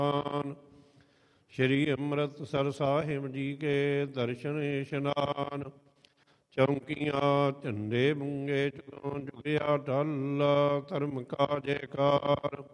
ਸ਼੍ਰੀ ਅੰਮ੍ਰਿਤਸਰ ਸਾਹਿਬ ਜੀ ਕੇ ਦਰਸ਼ਨ ਇਸ਼ਨਾਨ। ਚੌਂਕੀਆਂ ਝੰਡੇ ਬੁੰਗੇ ਚੁਗਿਆ ਟਲ, ਧਰਮ ਕਾ ਜੈਕਾਰ।